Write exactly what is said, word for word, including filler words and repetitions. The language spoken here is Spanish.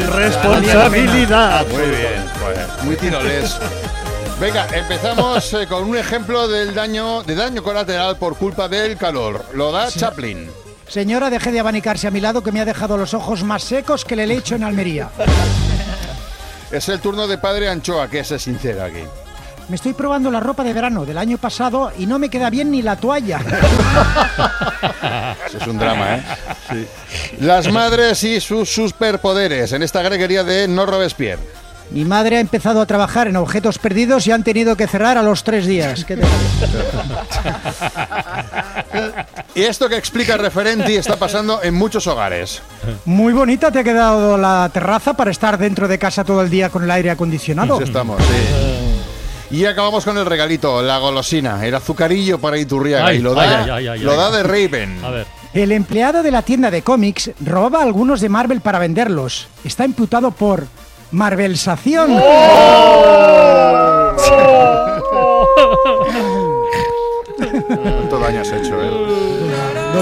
responsabilidad. Muy bien, pues, muy tiroles. Venga, empezamos eh, con un ejemplo del daño, de daño colateral por culpa del calor. Lo da sí. Chaplin. Señora, deje de abanicarse a mi lado, que me ha dejado los ojos más secos que el helecho en Almería. Es el turno de Padre Anchoa, que es sincero aquí. Me estoy probando la ropa de verano del año pasado y no me queda bien ni la toalla. Eso es un drama, ¿eh? Sí. Las madres y sus superpoderes en esta greguería de No Robespierre. Mi madre ha empezado a trabajar en objetos perdidos y han tenido que cerrar a los tres días. ¿Qué te Y esto que explica Referenti está pasando en muchos hogares. Muy bonita te ha quedado la terraza para estar dentro de casa todo el día con el aire acondicionado. Sí, estamos, sí. Y acabamos con el regalito, la golosina, el azucarillo para Iturriaga. Ay, y lo da, ay, ay, ay, ay, lo da de Raven. A ver. El empleado de la tienda de cómics robaba algunos de Marvel para venderlos. Está imputado por Marvelsación. ¿Cuánto daño has hecho?